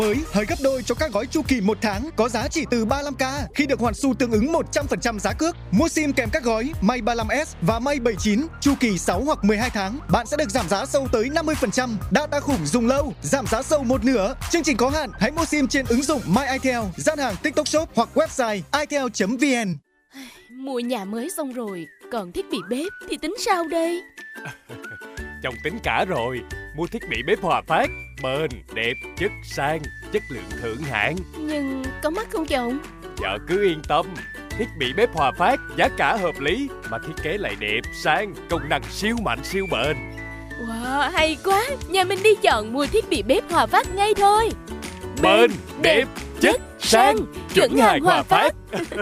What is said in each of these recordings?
Mới hơi gấp đôi cho các gói chu kỳ 1 tháng có giá chỉ từ 35k khi được hoàn xu tương ứng 100% giá cước. Mua sim kèm các gói May 35S và May 79 chu kỳ 6 hoặc 12 tháng, bạn sẽ được giảm giá sâu tới 50%. Data khủng dùng lâu, giảm giá sâu một nửa. Chương trình có hạn, hãy mua sim trên ứng dụng My Itel, gian hàng TikTok Shop hoặc website itel.vn. Mua nhà mới xong rồi, còn thiết bị bếp thì tính sao đây? Chồng tính cả rồi, mua thiết bị bếp Hòa Phát, bền, đẹp, chất sang, chất lượng thượng hạng. Nhưng có mắc không chồng? Vợ cứ yên tâm, thiết bị bếp Hòa Phát giá cả hợp lý mà thiết kế lại đẹp, sang, công năng siêu mạnh siêu bền. Wow, hay quá, nhà mình đi chọn mua thiết bị bếp Hòa Phát ngay thôi. Bền, đẹp, chất, sang, chuẩn hàng Hòa Phát.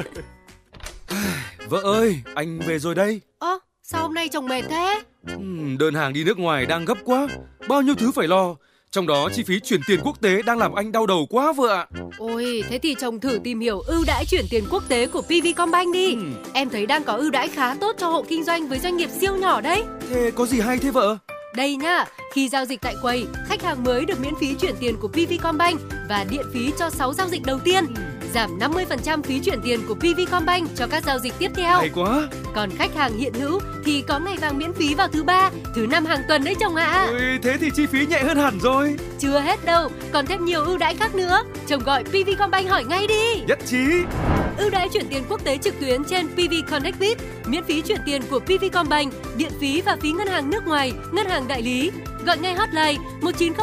Vợ ơi, anh về rồi đây. Sao hôm nay chồng mệt thế? Đơn hàng đi nước ngoài đang gấp quá, bao nhiêu thứ phải lo. Trong đó chi phí chuyển tiền quốc tế đang làm anh đau đầu quá vợ ạ. Ôi, thế thì chồng thử tìm hiểu ưu đãi chuyển tiền quốc tế của PVcombank đi. Em thấy đang có ưu đãi khá tốt cho hộ kinh doanh với doanh nghiệp siêu nhỏ đấy. Thế có gì hay thế vợ? Đây nhá, khi giao dịch tại quầy, khách hàng mới được miễn phí chuyển tiền của PVcombank và điện phí cho 6 giao dịch đầu tiên. Giảm 50% phí chuyển tiền của PVcombank cho các giao dịch tiếp theo. Hay quá. Còn khách hàng hiện hữu thì có ngày vàng miễn phí vào thứ 3, thứ 5 hàng tuần đấy chồng ạ. Ôi, thế thì chi phí nhẹ hơn hẳn rồi. Chưa hết đâu, còn thêm nhiều ưu đãi khác nữa. Chồng gọi PVcombank hỏi ngay đi. Nhất trí. Ưu đãi chuyển tiền quốc tế trực tuyến trên PV Connect Biz, miễn phí chuyển tiền của PVcombank, điện phí và phí ngân hàng nước ngoài, ngân hàng đại lý. Gọi ngay hotline 1900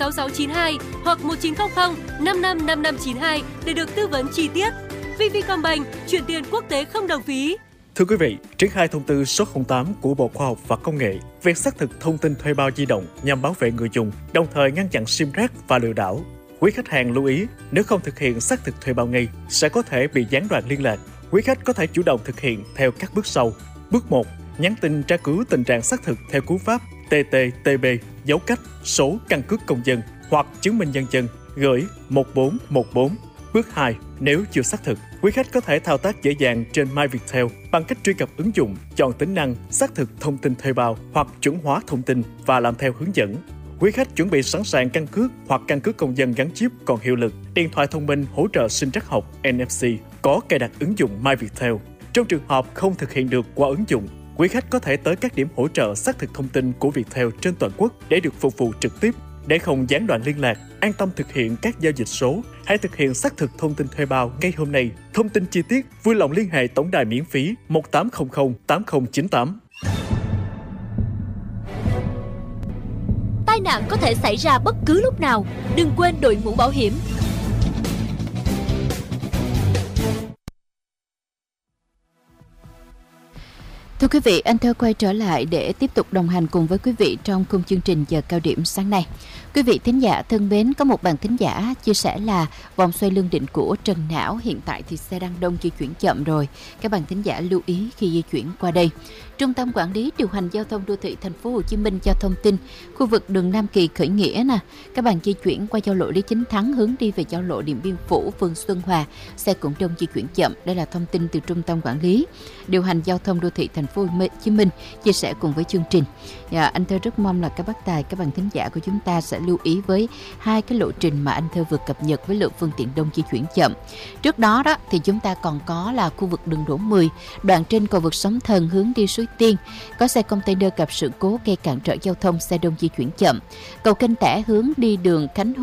6692 hoặc 1900 55 5592 để được tư vấn chi tiết. PVcombank, chuyển tiền quốc tế không đồng phí. Thưa quý vị, triển khai thông tư số 08 của Bộ Khoa học và Công nghệ về xác thực thông tin thuê bao di động nhằm bảo vệ người dùng, đồng thời ngăn chặn sim rác và lừa đảo. Quý khách hàng lưu ý, nếu không thực hiện xác thực thuê bao ngay, sẽ có thể bị gián đoạn liên lạc. Quý khách có thể chủ động thực hiện theo các bước sau. Bước 1. Nhắn tin tra cứu tình trạng xác thực theo cú pháp TTTB, dấu cách, số căn cước công dân hoặc chứng minh nhân dân, gửi 1414. Bước 2. Nếu chưa xác thực, quý khách có thể thao tác dễ dàng trên My Viettel bằng cách truy cập ứng dụng, chọn tính năng xác thực thông tin thuê bao hoặc chuẩn hóa thông tin và làm theo hướng dẫn. Quý khách chuẩn bị sẵn sàng căn cước hoặc căn cước công dân gắn chip còn hiệu lực, điện thoại thông minh hỗ trợ sinh trắc học NFC, có cài đặt ứng dụng My Viettel. Trong trường hợp không thực hiện được qua ứng dụng, quý khách có thể tới các điểm hỗ trợ xác thực thông tin của Viettel trên toàn quốc để được phục vụ trực tiếp. Để không gián đoạn liên lạc, an tâm thực hiện các giao dịch số, hãy thực hiện xác thực thông tin thuê bao ngay hôm nay. Thông tin chi tiết vui lòng liên hệ tổng đài miễn phí 1800 8098. Tai nạn có thể xảy ra bất cứ lúc nào, đừng quên đội mũ bảo hiểm. Thưa quý vị, anh Thơ quay trở lại để tiếp tục đồng hành cùng với quý vị trong khung chương trình giờ cao điểm sáng nay. Quý vị thính giả thân mến, có một bạn thính giả chia sẻ là vòng xoay Lương Định của Trần Não hiện tại thì xe đang đông, di chuyển chậm rồi. Các bạn thính giả lưu ý khi di chuyển qua đây. Trung tâm Quản lý Điều hành Giao thông Đô thị Thành phố Hồ Chí Minh cho thông tin khu vực đường Nam Kỳ Khởi Nghĩa nè, các bạn di chuyển qua giao lộ Lý Chính Thắng hướng đi về giao lộ Điện Biên Phủ, phường Xuân Hòa, xe cũng đông, di chuyển chậm. Đây là thông tin từ Trung tâm Quản lý Điều hành Giao thông Đô thị Thành phố Hồ Chí Minh chia sẻ cùng với chương trình. Anh Thơ rất mong là các bác tài, các bạn thính giả của chúng ta sẽ lưu ý với hai cái lộ trình mà anh Thơ vừa cập nhật với lượng phương tiện đông, di chuyển chậm. Trước đó thì chúng ta còn có là khu vực đường Đỗ 10, đoạn trên cầu vượt Sóng Thần hướng đi Suối Tiên, có xe container gặp sự cố gây cản trở giao thông, xe đông di chuyển chậm. Cầu Kênh Tẻ hướng đi đường Khánh Hội